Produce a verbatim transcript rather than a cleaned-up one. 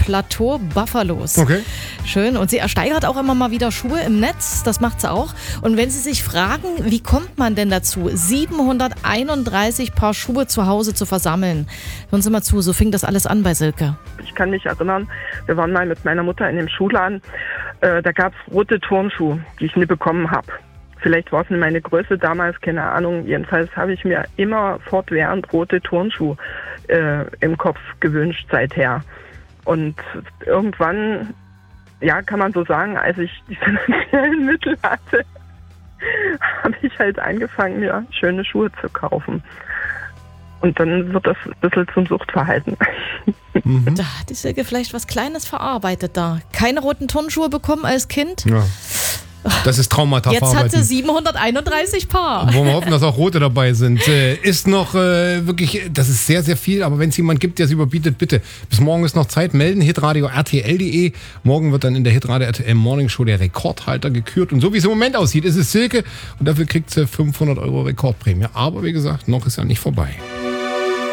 Plateau Buffalos. Okay. Schön. Und sie ersteigert auch immer mal wieder Schuhe im Netz. Das macht sie auch. Und wenn Sie sich fragen, wie kommt man denn dazu, siebenhunderteinunddreißig Paar Schuhe zu Hause zu versammeln? Hören Sie mal zu, so fing das alles an bei Silke. Ich kann mich erinnern, wir waren mal mit meiner Mutter in dem Schuhladen. Äh, da gab es rote Turnschuhe, die ich nie bekommen habe. Vielleicht war es nicht meine Größe damals, keine Ahnung. Jedenfalls habe ich mir immer fortwährend rote Turnschuhe äh, im Kopf gewünscht seither. Und irgendwann, ja, kann man so sagen, als ich die finanziellen Mittel hatte, habe ich halt angefangen, mir schöne Schuhe zu kaufen. Und dann wird das ein bisschen zum Suchtverhalten. Mhm. Da hat die Silke vielleicht was Kleines verarbeitet da. Keine roten Turnschuhe bekommen als Kind? Ja. Das ist Traumata Jetzt verarbeiten. hat sie siebenhunderteinunddreißig Paar. Wo wir hoffen, dass auch rote dabei sind. Äh, ist noch äh, wirklich, das ist sehr, sehr viel. Aber wenn es jemand gibt, der es überbietet, bitte. Bis morgen ist noch Zeit. Melden, hitradio r t l punkt d e. Morgen wird dann in der Hitradio R T L Morning Show der Rekordhalter gekürt. Und so wie es im Moment aussieht, ist es Silke. Und dafür kriegt sie fünfhundert Euro Rekordprämie. Aber wie gesagt, noch ist ja nicht vorbei.